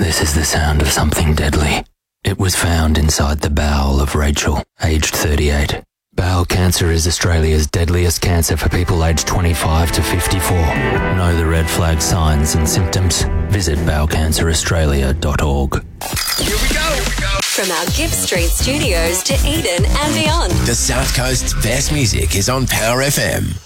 This is the sound of something deadly. It was found inside the bowel of Rachel, aged 38. Bowel cancer is Australia's deadliest cancer for people aged 25 to 54. Know the red flag signs and symptoms? Visit bowelcanceraustralia.org. Here we go. From our Gibb Street studios to Eden and beyond. The South Coast's best music is on Power FM.